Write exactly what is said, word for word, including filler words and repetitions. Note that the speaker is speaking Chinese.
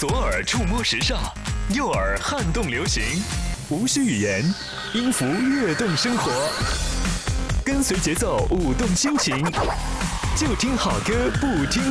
左耳触摸时尚，右耳撼动流行，无需语言，音符跃动生活，跟随节奏舞动心情，就听好歌不听